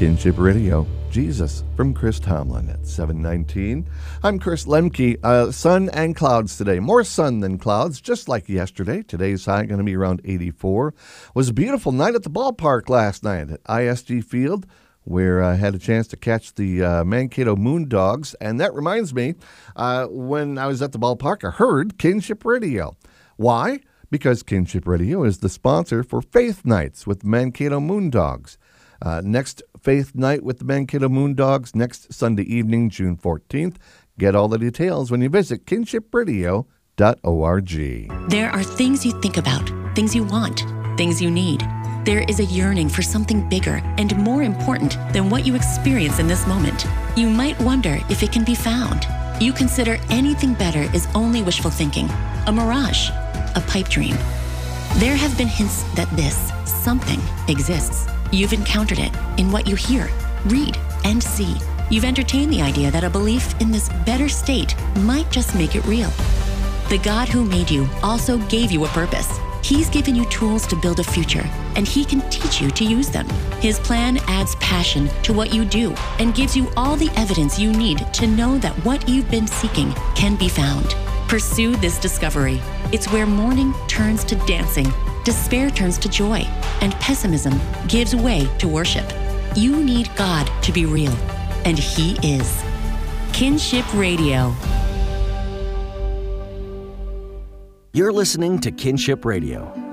Kinship Radio, Jesus from Chris Tomlin at 7:19. I'm Chris Lemke. Sun and clouds today. More sun than clouds, just like yesterday. Today's high going to be around 84. Was a beautiful night at the ballpark last night at ISG Field, where I had a chance to catch the Mankato Moondogs. And that reminds me, when I was at the ballpark, I heard Kinship Radio. Why? Because Kinship Radio is the sponsor for Faith Nights with Mankato Moondogs. Next Faith Night with the Mankato Moondogs, next Sunday evening, June 14th. Get all the details when you visit kinshipradio.org. There are things you think about, things you want, things you need. There is a yearning for something bigger and more important than what you experience in this moment. You might wonder if it can be found. You consider anything better is only wishful thinking, a mirage, a pipe dream. There have been hints that this something exists. You've encountered it in what you hear, read, and see. You've entertained the idea that a belief in this better state might just make it real. The God who made you also gave you a purpose. He's given you tools to build a future, and he can teach you to use them. His plan adds passion to what you do and gives you all the evidence you need to know that what you've been seeking can be found. Pursue this discovery. It's where mourning turns to dancing, despair turns to joy, and pessimism gives way to worship. You need God to be real, and he is. Kinship Radio. You're listening to Kinship Radio.